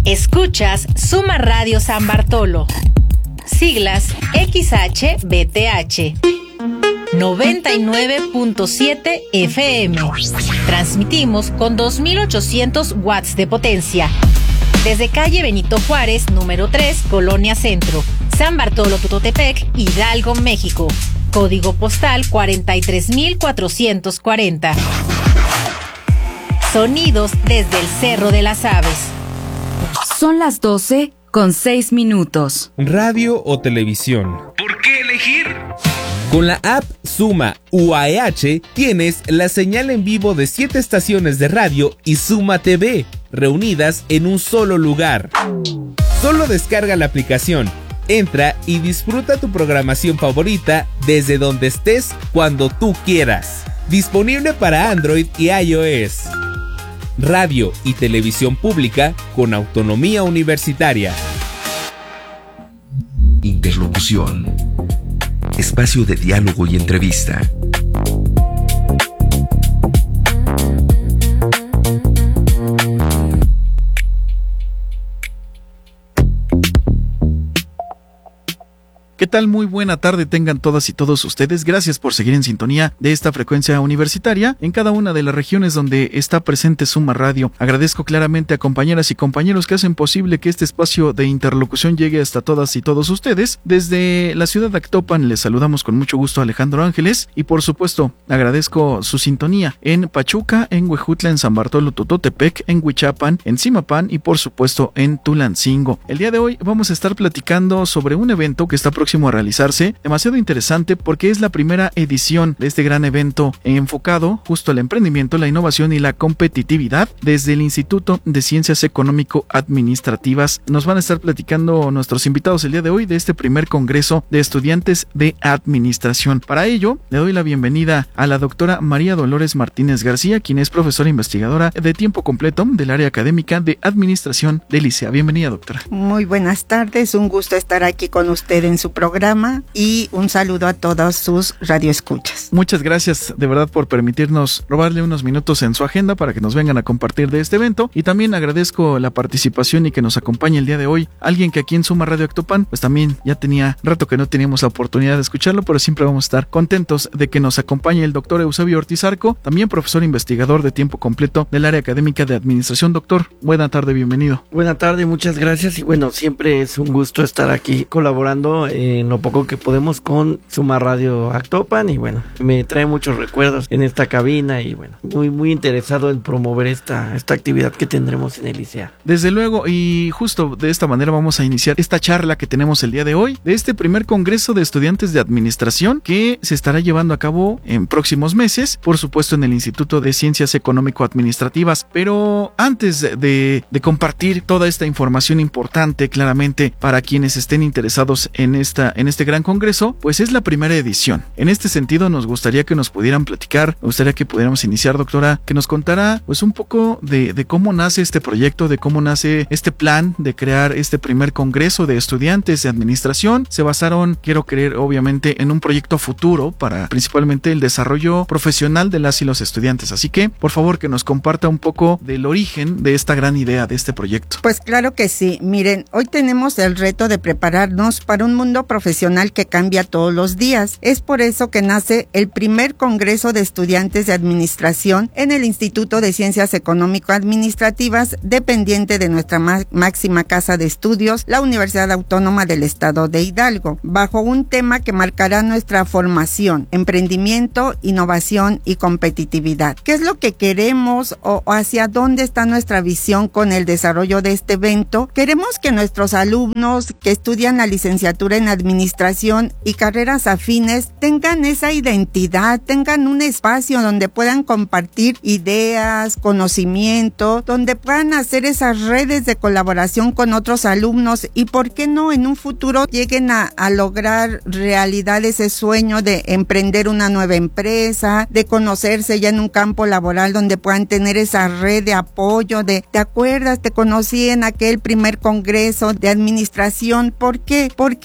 Escuchas Suma Radio San Bartolo. Siglas XHBTH. 99.7 FM. Transmitimos con 2.800 watts de potencia. Desde calle Benito Juárez, número 3, Colonia Centro, San Bartolo Tutotepec, Hidalgo, México. Código postal 43.440. Sonidos desde el Cerro de las Aves. Son las 12:06. Radio o televisión. ¿Por qué elegir? Con la app Suma UAEH tienes la señal en vivo de 7 estaciones de radio y Suma TV, reunidas en un solo lugar. Solo descarga la aplicación, entra y disfruta tu programación favorita desde donde estés cuando tú quieras. Disponible para Android y iOS. Radio y televisión pública con autonomía universitaria. Interlocución. Espacio de diálogo y entrevista. ¿Qué tal? Muy buena tarde tengan todas y todos ustedes. Gracias por seguir en sintonía de esta frecuencia universitaria en cada una de las regiones donde está presente Suma Radio. Agradezco claramente a compañeras y compañeros que hacen posible que este espacio de interlocución llegue hasta todas y todos ustedes. Desde la ciudad de Actopan les saludamos con mucho gusto a Alejandro Ángeles y por supuesto agradezco su sintonía en Pachuca, en Huejutla, en San Bartolo Tutotepec, en Huichapan, en Zimapán y por supuesto en Tulancingo. El día de hoy vamos a estar platicando sobre un evento que está próximo a realizarse, demasiado interesante porque es la primera edición de este gran evento enfocado justo al emprendimiento, la innovación y la competitividad desde el Instituto de Ciencias Económico-Administrativas. Nos van a estar platicando nuestros invitados el día de hoy de este primer congreso de estudiantes de administración. Para ello, le doy la bienvenida a la doctora María Dolores Martínez García, quien es profesora investigadora de tiempo completo del área académica de administración del ICEA. Bienvenida, doctora. Muy buenas tardes, un gusto estar aquí con usted en su programa y un saludo a todos sus radioescuchas. Muchas gracias de verdad por permitirnos robarle unos minutos en su agenda para que nos vengan a compartir de este evento, y también agradezco la participación y que nos acompañe el día de hoy alguien que aquí en Suma Radio Actopan pues también ya tenía rato que no teníamos la oportunidad de escucharlo, pero siempre vamos a estar contentos de que nos acompañe el doctor Eusebio Ortiz Arco, también profesor investigador de tiempo completo del área académica de administración. Doctor, buena tarde, bienvenido. Buena tarde, muchas gracias y bueno, siempre es un gusto estar aquí colaborando en lo poco que podemos con Suma Radio Actopan y bueno, me trae muchos recuerdos en esta cabina y bueno, muy interesado en promover esta actividad que tendremos en el ICEA. Desde luego, y justo de esta manera vamos a iniciar esta charla que tenemos el día de hoy, de este primer congreso de estudiantes de administración que se estará llevando a cabo en próximos meses, por supuesto en el Instituto de Ciencias Económico-Administrativas. Pero antes de compartir toda esta información importante claramente para quienes estén interesados en este gran congreso, pues es la primera edición. En este sentido nos gustaría que nos pudieran platicar, me gustaría que pudiéramos iniciar, doctora, que nos contara pues un poco de cómo nace este proyecto, de cómo nace este plan de crear este primer congreso de estudiantes de administración. Se basaron, quiero creer, obviamente en un proyecto futuro para principalmente el desarrollo profesional de las y los estudiantes. Así que, por favor, que nos comparta un poco del origen de esta gran idea, de este proyecto. Pues claro que sí. Miren, hoy tenemos el reto de prepararnos para un mundo profesional que cambia todos los días. Es por eso que nace el primer Congreso de Estudiantes de Administración en el Instituto de Ciencias Económico-Administrativas, dependiente de nuestra máxima casa de estudios, la Universidad Autónoma del Estado de Hidalgo, bajo un tema que marcará nuestra formación, emprendimiento, innovación y competitividad. ¿Qué es lo que queremos o hacia dónde está nuestra visión con el desarrollo de este evento? Queremos que nuestros alumnos que estudian la licenciatura en administración y carreras afines tengan esa identidad, tengan un espacio donde puedan compartir ideas, conocimiento, donde puedan hacer esas redes de colaboración con otros alumnos y por qué no en un futuro lleguen a lograr realidad ese sueño de emprender una nueva empresa, de conocerse ya en un campo laboral donde puedan tener esa red de apoyo, ¿te acuerdas? Te conocí en aquel primer congreso de administración. ¿Por qué? Porque ellos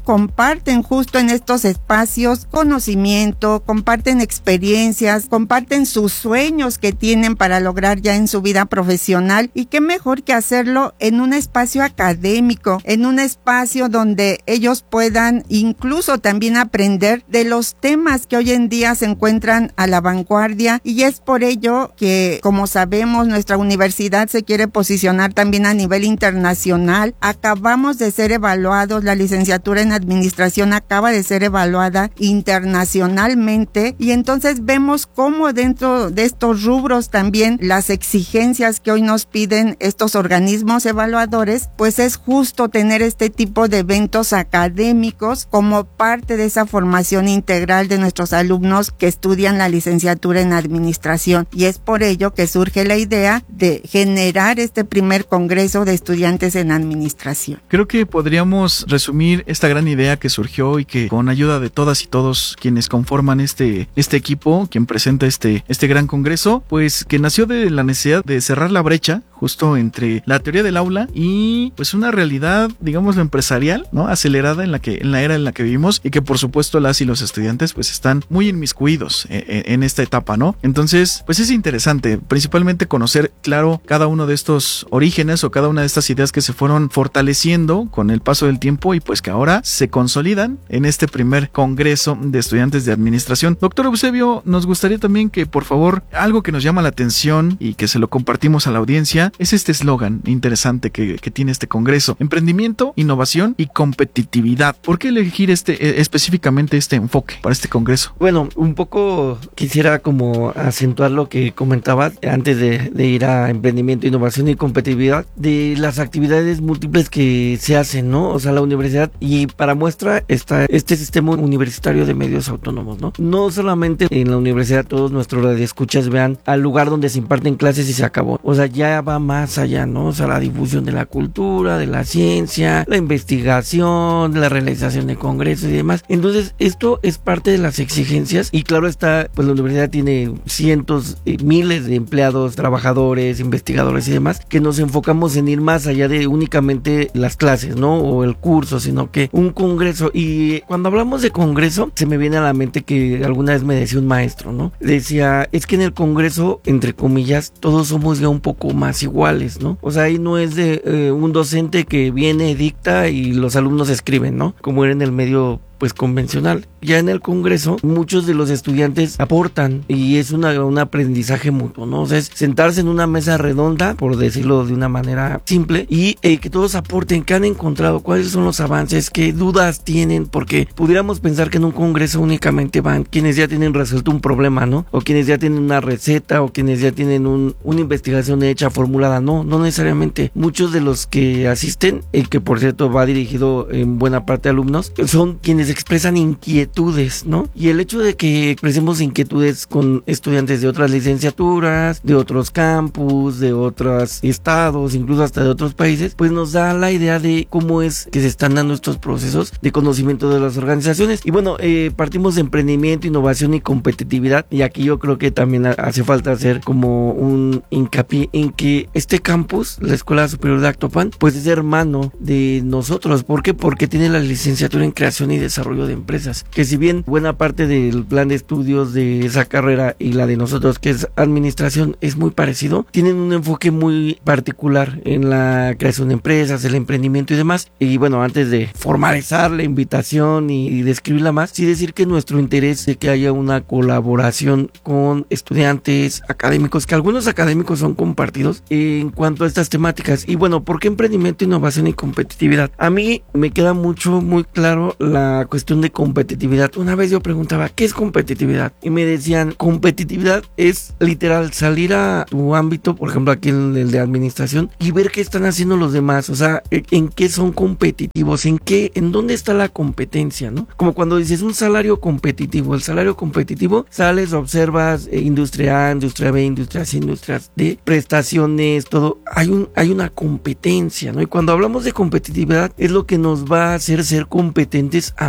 comparten justo en estos espacios conocimiento, comparten experiencias, comparten sus sueños que tienen para lograr ya en su vida profesional, y qué mejor que hacerlo en un espacio académico, en un espacio donde ellos puedan incluso también aprender de los temas que hoy en día se encuentran a la vanguardia, y es por ello que, como sabemos, nuestra universidad se quiere posicionar también a nivel internacional. Acabamos de ser evaluados, la licenciatura en administración acaba de ser evaluada internacionalmente, y entonces vemos cómo dentro de estos rubros también las exigencias que hoy nos piden estos organismos evaluadores, pues es justo tener este tipo de eventos académicos como parte de esa formación integral de nuestros alumnos que estudian la licenciatura en administración, y es por ello que surge la idea de generar este primer congreso de estudiantes en administración. Creo que podríamos resumir esta gran idea que surgió y que con ayuda de todas y todos quienes conforman este equipo, quien presenta este gran congreso, pues que nació de la necesidad de cerrar la brecha justo entre la teoría del aula y pues una realidad, digamos, empresarial, ¿no? Acelerada en la era en la que vivimos, y que por supuesto las y los estudiantes pues están muy inmiscuidos en esta etapa, ¿no? Entonces, pues es interesante principalmente conocer, claro, cada uno de estos orígenes o cada una de estas ideas que se fueron fortaleciendo con el paso del tiempo y pues que ahora se consolidan en este primer congreso de estudiantes de administración. Doctor Eusebio, nos gustaría también que por favor, algo que nos llama la atención y que se lo compartimos a la audiencia, es este eslogan interesante que tiene este congreso: emprendimiento, innovación y competitividad. ¿Por qué elegir específicamente este enfoque para este congreso? Bueno, un poco quisiera como acentuar lo que comentabas antes de ir a emprendimiento, innovación y competitividad, de las actividades múltiples que se hacen, ¿no? O sea, la universidad, y para muestra está este sistema universitario de medios autónomos, ¿no? No solamente en la universidad todos nuestros radioescuchas vean al lugar donde se imparten clases y se acabó. O sea, ya va más allá, ¿no? O sea, la difusión de la cultura, de la ciencia, la investigación, la realización de congresos y demás. Entonces, esto es parte de las exigencias, y claro está, pues la universidad tiene cientos, miles de empleados, trabajadores, investigadores y demás, que nos enfocamos en ir más allá de únicamente las clases, ¿no? O el curso, sino que un congreso. Y cuando hablamos de congreso, se me viene a la mente que alguna vez me decía un maestro, ¿no? Decía, es que en el congreso, entre comillas, todos somos ya un poco más iguales, ¿no? O sea, ahí no es de un docente que viene, dicta y los alumnos escriben, ¿no? Como era en el medio pues convencional. Ya en el congreso muchos de los estudiantes aportan, y es un aprendizaje mutuo, ¿no? O sea, es sentarse en una mesa redonda, por decirlo de una manera simple, y que todos aporten qué han encontrado, cuáles son los avances, qué dudas tienen, porque pudiéramos pensar que en un congreso únicamente van quienes ya tienen resuelto un problema, ¿no? O quienes ya tienen una receta, o quienes ya tienen una investigación hecha, formulada. No necesariamente. Muchos de los que asisten, que por cierto va dirigido en buena parte a alumnos, son quienes expresan inquietudes, ¿no? Y el hecho de que expresemos inquietudes con estudiantes de otras licenciaturas, de otros campus, de otros estados, incluso hasta de otros países, pues nos da la idea de cómo es que se están dando estos procesos de conocimiento de las organizaciones. Y bueno, partimos de emprendimiento, innovación y competitividad, y aquí yo creo que también hace falta hacer como un hincapié en que este campus, la Escuela Superior de Actopan, pues es hermano de nosotros. ¿Por qué? Porque tiene la licenciatura en creación y desarrollo de empresas, que si bien buena parte del plan de estudios de esa carrera y la de nosotros, que es administración, es muy parecido, tienen un enfoque muy particular en la creación de empresas, el emprendimiento y demás. Y bueno, antes de formalizar la invitación y describirla más, sí decir que nuestro interés es que haya una colaboración con estudiantes académicos, que algunos académicos son compartidos en cuanto a estas temáticas. Y bueno, ¿por qué emprendimiento, innovación y competitividad? A mí me queda muy claro la cuestión de competitividad. Una vez yo preguntaba, ¿qué es competitividad? Y me decían, competitividad es literal salir a tu ámbito, por ejemplo aquí en el de administración, y ver qué están haciendo los demás. O sea, en qué son competitivos, en dónde está la competencia, ¿no? Como cuando dices un salario competitivo. El salario competitivo, sales, observas industria A, industria B, industria C, industria D, prestaciones, todo. Hay una competencia, ¿no? Y cuando hablamos de competitividad, es lo que nos va a hacer ser competentes ante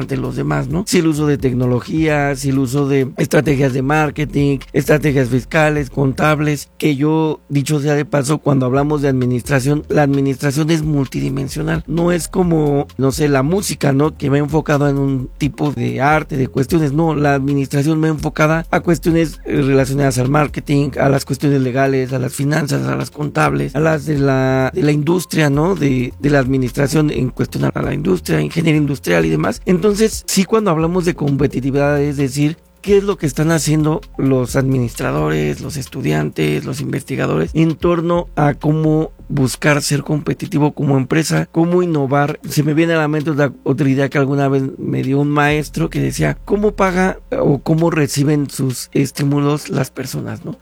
ante los demás, ¿no? Si el uso de tecnología, si el uso de estrategias de marketing, estrategias fiscales, contables, que yo, dicho sea de paso, cuando hablamos de administración, la administración es multidimensional, no es como, no sé, la música, ¿no? Que va enfocada en un tipo de arte, de cuestiones, no, la administración va enfocada a cuestiones relacionadas al marketing, a las cuestiones legales, a las finanzas, a las contables, a las de la industria, ¿no? De la administración en cuestión a la industria, ingeniería industrial y demás. Entonces, sí, cuando hablamos de competitividad, es decir, ¿qué es lo que están haciendo los administradores, los estudiantes, los investigadores en torno a cómo buscar ser competitivo como empresa, cómo innovar? Se me viene a la mente otra idea que alguna vez me dio un maestro que decía, ¿cómo paga o cómo reciben sus estímulos las personas, ¿no?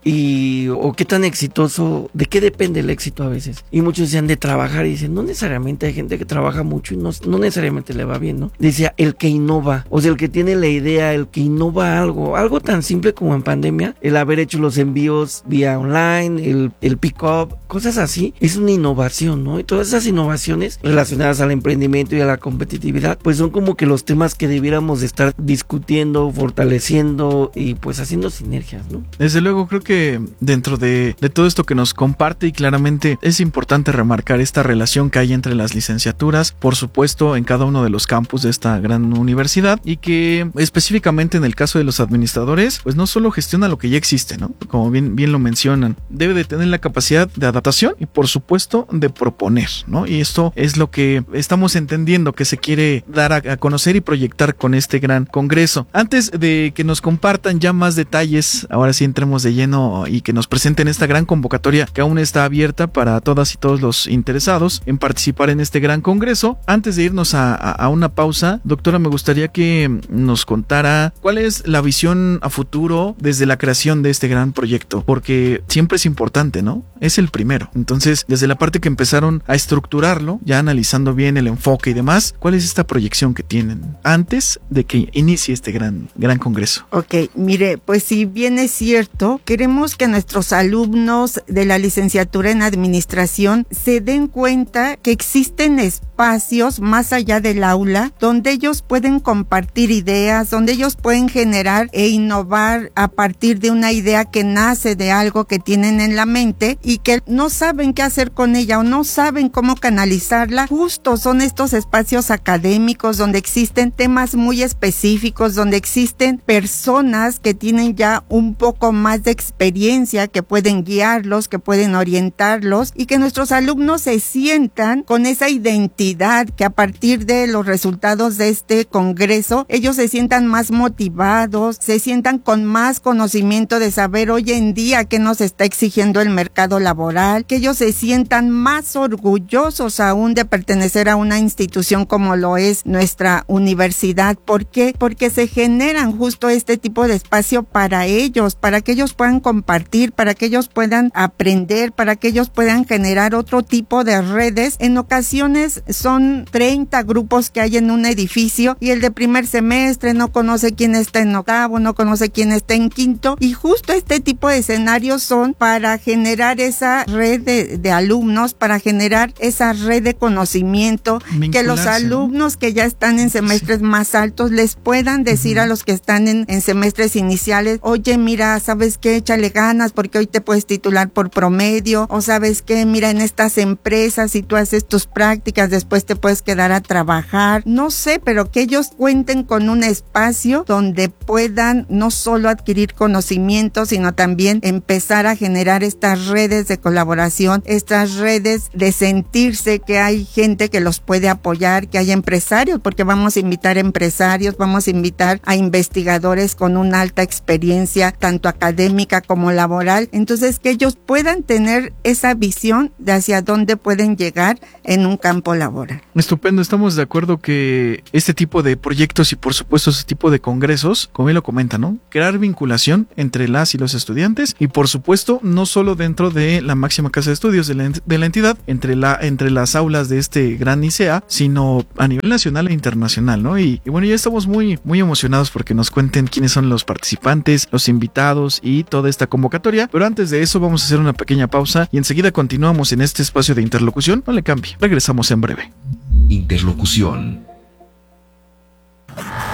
O qué tan exitoso, de qué depende el éxito a veces. Y muchos decían de trabajar y dicen, no necesariamente, hay gente que trabaja mucho y no necesariamente le va bien, ¿no? Decía, el que innova, o sea, el que tiene la idea, el que innova algo tan simple como en pandemia, el haber hecho los envíos vía online, el pick-up, cosas así, es una innovación, ¿no? Y todas esas innovaciones relacionadas al emprendimiento y a la competitividad, pues son como que los temas que debiéramos de estar discutiendo, fortaleciendo y pues haciendo sinergias, ¿no? Desde luego, creo que dentro de todo esto que nos comparte, y claramente es importante remarcar esta relación que hay entre las licenciaturas, por supuesto, en cada uno de los campus de esta gran universidad, y que específicamente en el caso de los administradores, pues no solo gestiona lo que ya existe, ¿no? Como bien lo mencionan, debe de tener la capacidad de adaptación y por supuesto de proponer, ¿no? Y esto es lo que estamos entendiendo que se quiere dar a conocer y proyectar con este gran congreso. Antes de que nos compartan ya más detalles, ahora sí entremos de lleno y que nos presenten esta gran convocatoria que aún está abierta para todas y todos los interesados en participar en este gran congreso. Antes de irnos a una pausa, doctora, me gustaría que nos contara cuál es la visión a futuro desde la creación de este gran proyecto, porque siempre es importante, ¿no? Es el primero. Entonces, desde la parte que empezaron a estructurarlo, ya analizando bien el enfoque y demás, ¿cuál es esta proyección que tienen antes de que inicie este gran congreso? Ok, mire, pues si bien es cierto, queremos que nuestros alumnos de la licenciatura en administración se den cuenta que existen espacios más allá del aula donde ellos pueden compartir ideas, donde ellos pueden generar e innovar a partir de una idea que nace de algo que tienen en la mente y que no saben qué hacer con ella o no saben cómo canalizarla. Justo son estos espacios académicos donde existen temas muy específicos, donde existen personas que tienen ya un poco más de experiencia, que pueden guiarlos, que pueden orientarlos, y que nuestros alumnos se sientan con esa identidad, que a partir de los resultados de este congreso ellos se sientan más motivados, se sientan con más conocimiento de saber hoy en día qué nos está exigiendo el mercado laboral, que ellos se sientan más orgullosos aún de pertenecer a una institución como lo es nuestra universidad. ¿Por qué? Porque se generan justo este tipo de espacio para ellos, para que ellos puedan compartir, para que ellos puedan aprender, para que ellos puedan generar otro tipo de redes. En ocasiones son 30 grupos que hay en un edificio y el de primer semestre no conoce quién está en octavo, no conoce quién está en quinto, y justo este tipo de escenarios son para generar esa red de alumnos, para generar esa red de conocimiento, que los alumnos que ya están en semestres más altos les puedan decir a los que están en semestres iniciales, oye, mira, ¿sabes qué? Échale ganas porque hoy te puedes titular por promedio, o ¿sabes qué? Mira, en estas empresas, si tú haces tus prácticas, después te puedes quedar a trabajar, no sé, pero que ellos cuenten con un espacio donde puedan no solo adquirir conocimiento, sino también empezar a generar estas redes de colaboración, estas redes de sentirse que hay gente que los puede apoyar, que hay empresarios, porque vamos a invitar empresarios, vamos a invitar a investigadores con una alta experiencia, tanto académica como laboral. Entonces, que ellos puedan tener esa visión de hacia dónde pueden llegar en un campo laboral. Estupendo, estamos de acuerdo que este tipo de proyectos y por supuesto ese tipo de congresos, como él lo comenta, ¿no? Crear vinculación entre las y los estudiantes y por supuesto no solo dentro de la máxima casa de estudios de la entidad, entre las aulas de este gran ICEA, sino a nivel nacional e internacional, ¿no? Y bueno, ya estamos muy emocionados porque nos cuenten quiénes son los participantes, los invitados y toda esta convocatoria, pero antes de eso vamos a hacer una pequeña pausa y enseguida continuamos en este espacio de interlocución. No le cambie, regresamos en breve. Interlocución.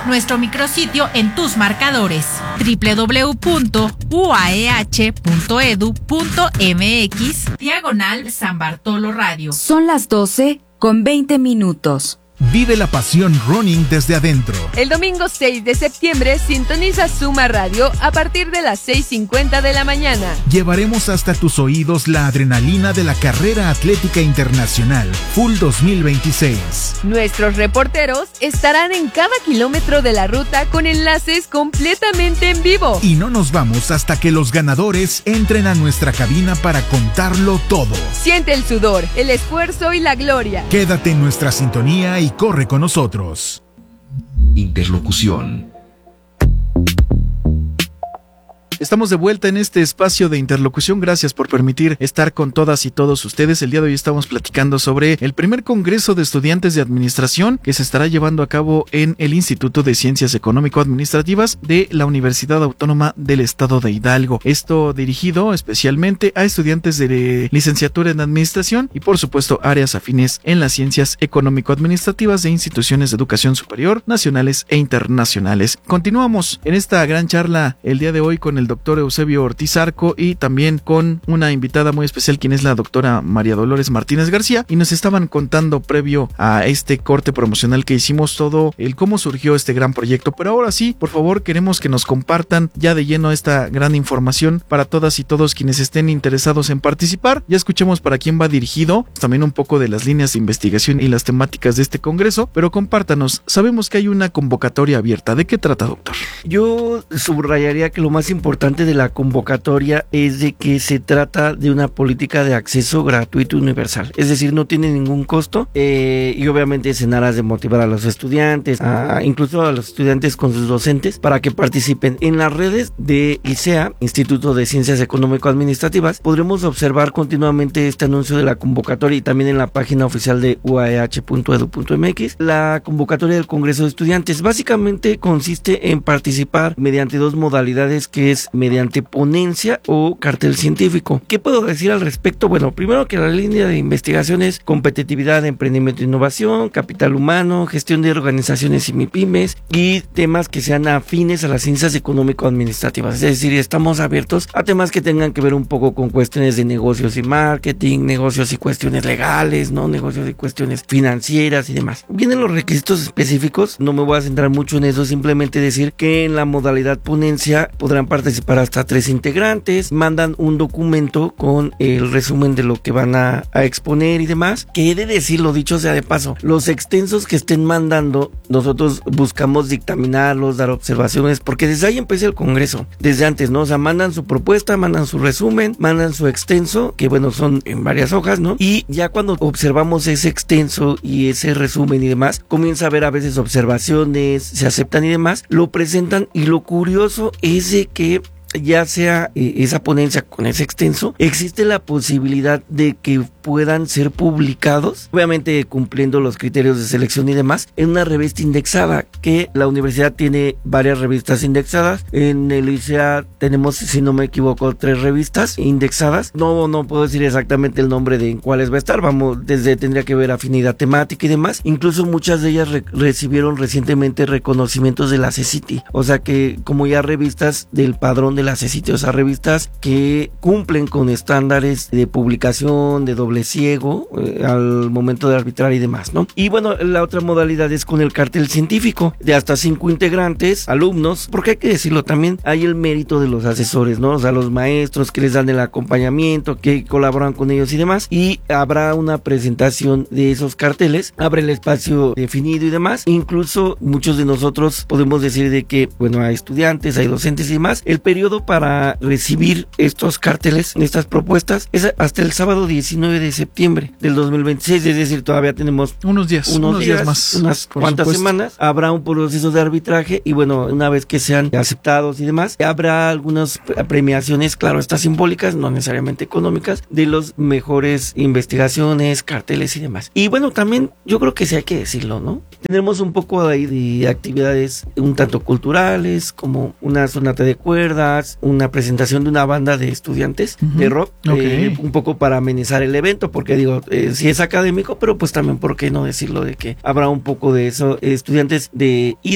nuestro micrositio en tus marcadores www.uaeh.edu.mx/San Bartolo Radio. Son las 12:20. Vive la pasión running desde adentro. El domingo 6 de septiembre sintoniza Suma Radio a partir de las 6:50 de la mañana. Llevaremos hasta tus oídos la adrenalina de la carrera atlética internacional Full 2026. Nuestros reporteros estarán en cada kilómetro de la ruta con enlaces completamente en vivo. Y no nos vamos hasta que los ganadores entren a nuestra cabina para contarlo todo. Siente el sudor, el esfuerzo y la gloria. Quédate en nuestra sintonía y corre con nosotros. Interlocución. Estamos de vuelta en este espacio de interlocución. Gracias por permitir estar con todas y todos ustedes. El día de hoy estamos platicando sobre el primer Congreso de Estudiantes de Administración que se estará llevando a cabo en el Instituto de Ciencias Económico-Administrativas de la Universidad Autónoma del Estado de Hidalgo. Esto dirigido especialmente a estudiantes de licenciatura en Administración y por supuesto áreas afines en las ciencias económico-administrativas de instituciones de educación superior, nacionales e internacionales. Continuamos en esta gran charla el día de hoy con el doctor Eusebio Ortiz Arco y también con una invitada muy especial, quien es la doctora María Dolores Martínez García, y nos estaban contando previo a este corte promocional que hicimos todo el cómo surgió este gran proyecto. Pero ahora sí, por favor, queremos que nos compartan ya de lleno esta gran información para todas y todos quienes estén interesados en participar. Ya escuchemos para quién va dirigido, también un poco de las líneas de investigación y las temáticas de este congreso, pero compártanos. Sabemos que hay una convocatoria abierta. ¿De qué trata, doctor? Yo subrayaría que lo más importante de la convocatoria es de que se trata de una política de acceso gratuito y universal, es decir, no tiene ningún costo y obviamente es en aras de motivar a los estudiantes, incluso a los estudiantes con sus docentes, para que participen. En las redes de ICEA, Instituto de Ciencias Económico-Administrativas, podremos observar continuamente este anuncio de la convocatoria y también en la página oficial de uaeh.edu.mx. La convocatoria del Congreso de Estudiantes básicamente consiste en participar mediante dos modalidades, que es mediante ponencia o cartel científico. ¿Qué puedo decir al respecto? Bueno, primero que la línea de investigación es competitividad, emprendimiento e innovación, capital humano, gestión de organizaciones y MIPYMES y temas que sean afines a las ciencias económico-administrativas. Es decir, estamos abiertos a temas que tengan que ver un poco con cuestiones de negocios y marketing, negocios y cuestiones legales, ¿no? Negocios y cuestiones financieras y demás. Vienen los requisitos específicos, no me voy a centrar mucho en eso, simplemente decir que en la modalidad ponencia podrán participar hasta 3 integrantes, mandan un documento con el resumen de lo que van a exponer y demás, que he de decirlo, dicho sea de paso, los extensos que estén mandando, nosotros buscamos dictaminarlos, dar observaciones, porque desde ahí empieza el congreso, desde antes, ¿no? O sea, mandan su propuesta, mandan su resumen, mandan su extenso, que bueno, son en varias hojas, ¿no? Y ya cuando observamos ese extenso y ese resumen y demás, comienza a haber a veces observaciones, se aceptan y demás, lo presentan, y lo curioso es de que ya sea esa ponencia con ese extenso, existe la posibilidad de que puedan ser publicados, obviamente cumpliendo los criterios de selección y demás, en una revista indexada, que la universidad tiene varias revistas indexadas. En el ICEA tenemos, si no me equivoco, 3 revistas indexadas. No puedo decir exactamente el nombre de en cuáles va a estar, tendría que ver afinidad temática y demás. Incluso muchas de ellas recibieron recientemente reconocimientos de la CECITI, o sea que como ya revistas del padrón de la CECITI, o sea, revistas que cumplen con estándares de publicación, de doble ciego al momento de arbitrar y demás, ¿no? Y bueno, la otra modalidad es con el cartel científico de hasta 5 integrantes, alumnos, porque hay que decirlo, también hay el mérito de los asesores, ¿no? O sea, los maestros que les dan el acompañamiento, que colaboran con ellos y demás, y habrá una presentación de esos carteles, abre el espacio definido y demás. Incluso muchos de nosotros podemos decir de que, bueno, hay estudiantes, hay docentes y demás, el periodo para recibir estos carteles, estas propuestas, es hasta el sábado 19 de septiembre del 2026, es decir, todavía tenemos unos días más, unas cuantas semanas. Habrá un proceso de arbitraje y bueno, una vez que sean aceptados y demás, habrá algunas premiaciones, claro, estas simbólicas, no necesariamente económicas, de los mejores investigaciones, carteles y demás. Y bueno, también yo creo que sí hay que decirlo, ¿no? Tenemos un poco ahí de actividades un tanto culturales, como una sonata de cuerdas, una presentación de una banda de estudiantes de rock, un poco para amenizar el evento, porque digo, sí es académico, pero pues también, ¿por qué no decirlo de que habrá un poco de eso? Estudiantes de ida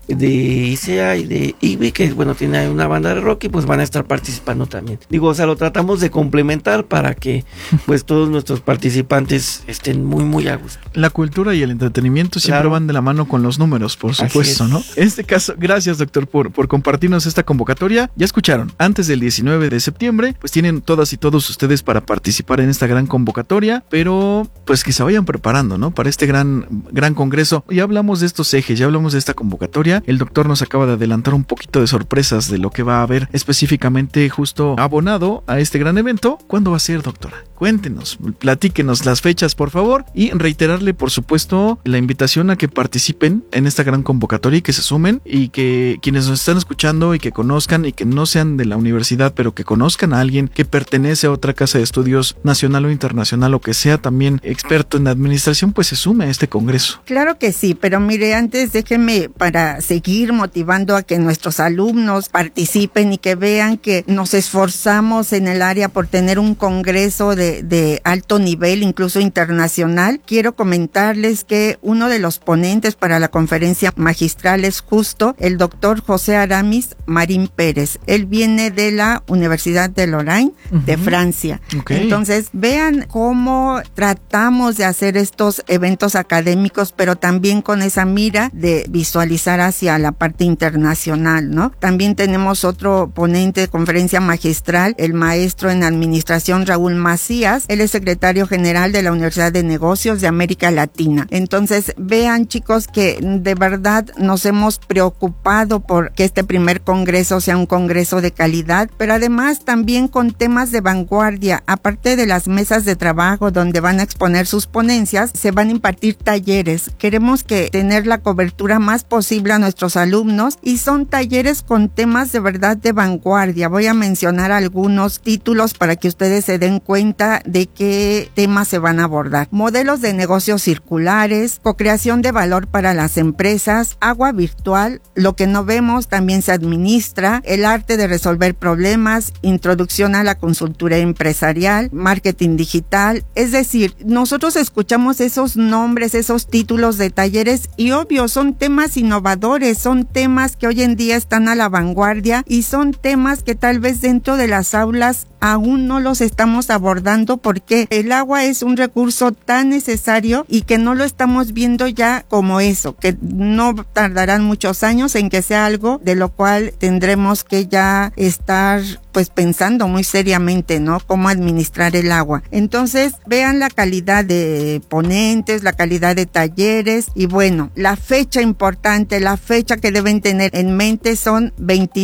de ICEA y de IBI, que bueno, tiene una banda de rock y pues van a estar participando también. Digo, o sea, lo tratamos de complementar para que pues todos nuestros participantes estén muy a gusto. La cultura y el entretenimiento siempre van de la mano con los números, por supuesto, ¿no? En este caso, gracias, doctor, por compartirnos esta convocatoria. Ya escucharon, antes del 19 de septiembre, pues tienen todas y todos ustedes para participar en esta gran convocatoria, pero pues que se vayan preparando, ¿no? Para este gran congreso. Ya hablamos de estos ejes, ya hablamos de esta convocatoria. El doctor nos acaba de adelantar un poquito de sorpresas de lo que va a haber específicamente justo abonado a este gran evento. ¿Cuándo va a ser, doctora? Cuéntenos, platíquenos las fechas, por favor, y reiterarle, por supuesto, la invitación a que participen en esta gran convocatoria y que se sumen, y que quienes nos están escuchando y que conozcan y que no sean de la universidad, pero que conozcan a alguien que pertenece a otra casa de estudios nacional o internacional o que sea también experto en administración, pues se sume a este congreso. Claro que sí, pero mire, antes déjeme para seguir motivando a que nuestros alumnos participen y que vean que nos esforzamos en el área por tener un congreso de alto nivel, incluso internacional. Quiero comentarles que uno de los ponentes para la conferencia magistral es justo el doctor José Aramis Marín Pérez. Él viene de la Universidad de Lorraine, de Francia. Entonces, vean cómo tratamos de hacer estos eventos académicos, pero también con esa mira de visualizar hacia la parte internacional, ¿no? También tenemos otro ponente de conferencia magistral, el maestro en administración Raúl Macías. Él es secretario general de la Universidad de Negocios de América Latina. Entonces, vean, chicos, que de verdad nos hemos preocupado por que este primer congreso sea un congreso de calidad, pero además también con temas de vanguardia. Aparte de las mesas de trabajo donde van a exponer sus ponencias, se van a impartir talleres. Queremos que tener la cobertura más posible a nuestros alumnos, y son talleres con temas de verdad de vanguardia. Voy a mencionar algunos títulos para que ustedes se den cuenta de qué temas se van a abordar. Modelos de negocios circulares, co-creación de valor para las empresas, agua virtual, lo que no vemos también se administra, el arte de resolver problemas, introducción a la consultoría empresarial, marketing digital. Es decir, nosotros escuchamos esos nombres, esos títulos de talleres, y obvio, son temas innovadores, son temas que hoy en día están a la vanguardia, y son temas que tal vez dentro de las aulas aún no los estamos abordando, porque el agua es un recurso tan necesario y que no lo estamos viendo ya como eso, que no tardarán muchos años en que sea algo de lo cual tendremos que ya estar pues pensando muy seriamente, ¿no? Cómo administrar el agua. Entonces, vean la calidad de ponentes, la calidad de talleres, y bueno, la fecha importante, la fecha que deben tener en mente son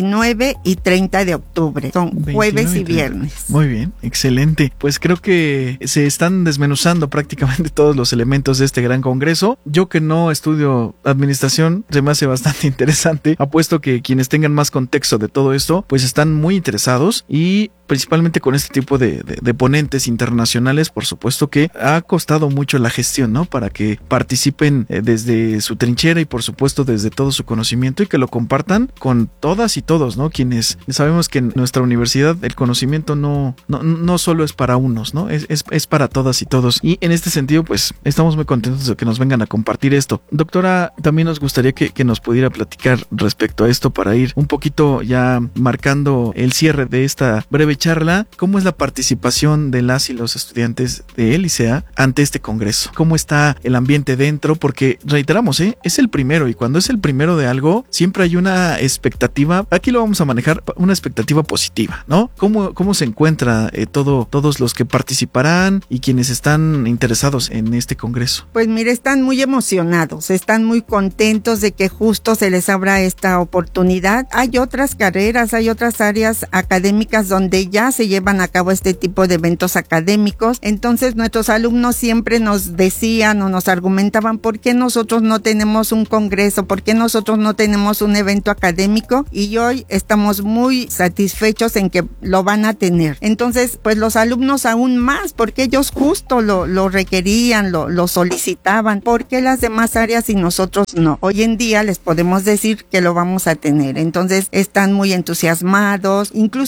29 y 30 de octubre. Son jueves y viernes. Muy bien, excelente. Pues creo que se están desmenuzando prácticamente todos los elementos de este gran congreso. Yo, que no estudio administración, se me hace bastante interesante. Apuesto que quienes tengan más contexto de todo esto, pues están muy interesados, y principalmente con este tipo de ponentes internacionales, por supuesto que ha costado mucho la gestión, ¿no? Para que participen desde su trinchera y por supuesto desde todo su conocimiento, y que lo compartan con todas y todos, ¿no? Quienes sabemos que en nuestra universidad el conocimiento no solo es para unos, ¿no? Es para todas y todos. Y en este sentido, pues estamos muy contentos de que nos vengan a compartir esto. Doctora, también nos gustaría que nos pudiera platicar respecto a esto para ir un poquito ya marcando el cierre de esta breve charla. ¿Cómo es la participación de las y los estudiantes de ICEA ante este congreso? ¿Cómo está el ambiente dentro? Porque reiteramos, es el primero, y cuando es el primero de algo, siempre hay una expectativa. Aquí lo vamos a manejar, una expectativa positiva, ¿no? ¿Cómo se encuentra todos los que participarán y quienes están interesados en este congreso? Pues mire, están muy emocionados, están muy contentos de que justo se les abra esta oportunidad. Hay otras carreras, hay otras áreas académicas donde ya se llevan a cabo este tipo de eventos académicos. Entonces nuestros alumnos siempre nos decían o nos argumentaban por qué nosotros no tenemos un congreso, por qué nosotros no tenemos un evento académico, y hoy estamos muy satisfechos en que lo van a tener. Entonces, pues los alumnos aún más, porque ellos justo lo requerían, lo solicitaban. ¿Por qué las demás áreas y nosotros no? Hoy en día les podemos decir que lo vamos a tener. Entonces están muy entusiasmados, incluso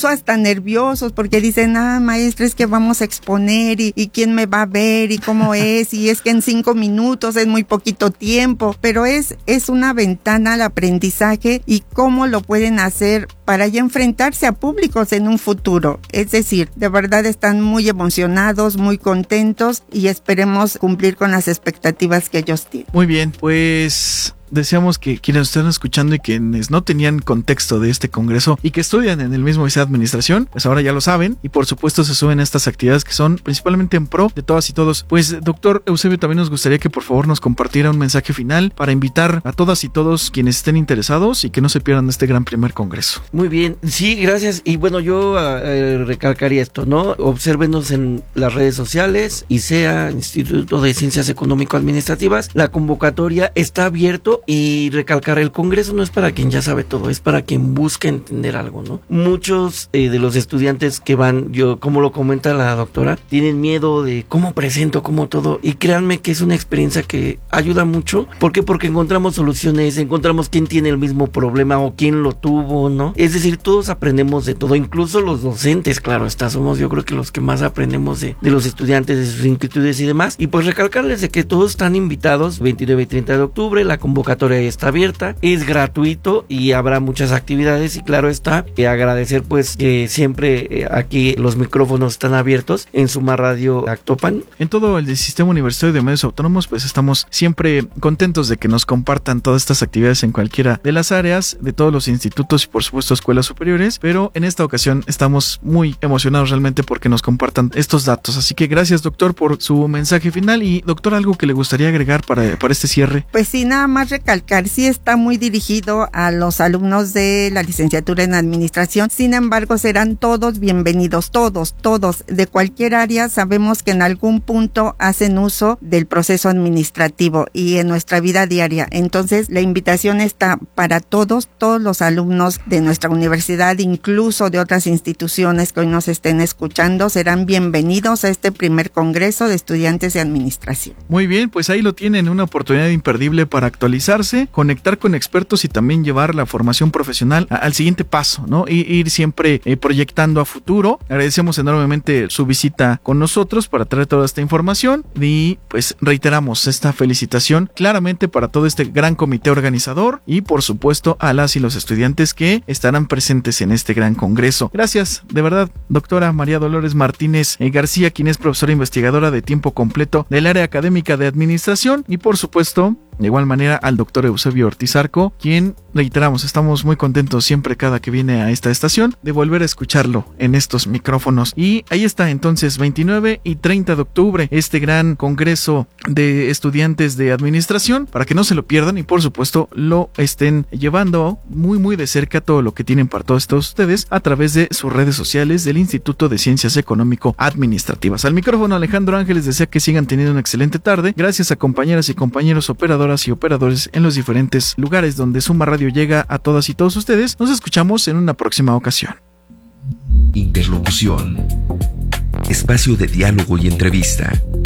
incluso hasta nerviosos porque dicen, maestra, es que vamos a exponer y quién me va a ver y cómo es, y es que en 5 minutos es muy poquito tiempo, pero es una ventana al aprendizaje y cómo lo pueden hacer para ya enfrentarse a públicos en un futuro. Es decir, de verdad están muy emocionados, muy contentos y esperemos cumplir con las expectativas que ellos tienen. Muy bien, pues deseamos que quienes estén escuchando y quienes no tenían contexto de este congreso y que estudian en el mismo ICE Administración, pues ahora ya lo saben y por supuesto se suben a estas actividades que son principalmente en pro de todas y todos. Pues doctor Eusebio, también nos gustaría que por favor nos compartiera un mensaje final para invitar a todas y todos quienes estén interesados y que no se pierdan este gran primer congreso. Muy bien, sí, gracias. Y bueno, yo recalcaría esto, ¿no? Obsérvenos en las redes sociales, ICEA, Instituto de Ciencias Económico-Administrativas. La convocatoria está abierto y recalcar, el congreso no es para quien ya sabe todo, es para quien busca entender algo, ¿no? Muchos de los estudiantes que van, como lo comenta la doctora, tienen miedo de cómo presento, cómo todo, y créanme que es una experiencia que ayuda mucho. ¿Por qué? Porque encontramos soluciones, encontramos quién tiene el mismo problema o quién lo tuvo, ¿no? Es decir, todos aprendemos de todo, incluso los docentes, claro está, somos yo creo que los que más aprendemos de los estudiantes, de sus inquietudes y demás. Y pues recalcarles de que todos están invitados 29 y 30 de octubre, la convocatoria está abierta, es gratuito y habrá muchas actividades y claro está, agradecer pues que siempre aquí los micrófonos están abiertos en Suma Radio Actopan. En todo el Sistema Universitario de Medios Autónomos pues estamos siempre contentos de que nos compartan todas estas actividades en cualquiera de las áreas, de todos los institutos y por supuesto escuelas superiores, pero en esta ocasión estamos muy emocionados realmente porque nos compartan estos datos, así que gracias doctor por su mensaje final. Y doctor, ¿algo que le gustaría agregar para este cierre? Pues sí, nada más recalcar, sí está muy dirigido a los alumnos de la licenciatura en administración, sin embargo serán todos bienvenidos, todos, de cualquier área. Sabemos que en algún punto hacen uso del proceso administrativo y en nuestra vida diaria, entonces la invitación está para todos los alumnos de nuestra universidad, incluso de otras instituciones que hoy nos estén escuchando, serán bienvenidos a este primer congreso de estudiantes de administración. Muy bien, pues ahí lo tienen, una oportunidad imperdible para actualizarse, conectar con expertos y también llevar la formación profesional al siguiente paso, ¿no? Ir siempre proyectando a futuro. Agradecemos enormemente su visita con nosotros para traer toda esta información y pues reiteramos esta felicitación claramente para todo este gran comité organizador y por supuesto a las y los estudiantes que estarán presentes en este gran congreso. Gracias, de verdad, doctora María Dolores Martínez García, quien es profesora investigadora de tiempo completo del área académica de administración, y por supuesto de igual manera al doctor Eusebio Ortiz Arco, quien, reiteramos, estamos muy contentos siempre cada que viene a esta estación de volver a escucharlo en estos micrófonos. Y ahí está entonces 29 y 30 de octubre este gran congreso de estudiantes de administración, para que no se lo pierdan y por supuesto lo estén llevando muy de cerca todo lo que tienen para todos ustedes a través de sus redes sociales del Instituto de Ciencias Económico-Administrativas. Al micrófono Alejandro Ángeles desea que sigan teniendo una excelente tarde. Gracias a compañeras y compañeros operadoras y operadores en los diferentes lugares donde Suma Radio llega a todas y todos ustedes. Nos escuchamos en una próxima ocasión. Interlocución. Espacio de diálogo y entrevista.